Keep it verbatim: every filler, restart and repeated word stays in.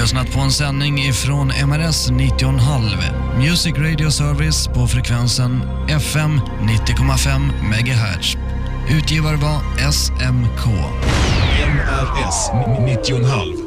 lyssnat på en sändning ifrån M R S nittio komma fem Music Radio Service på frekvensen F M nittio komma fem megahertz. Utgivare var S M K. M R S nittio komma fem